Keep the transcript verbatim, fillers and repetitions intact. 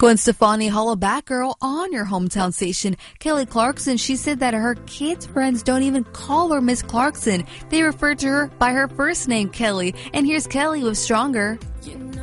Gwen Stefani, Holla Back Girl on your hometown station. Kelly Clarkson, she said that her kids' friends don't even call her Miss Clarkson. They refer to her by her first name, Kelly. And here's Kelly with Stronger. You know